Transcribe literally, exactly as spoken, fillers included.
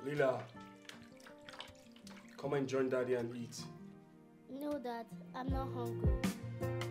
Lila, come and join Daddy and eat. No, Dad, I'm not hungry.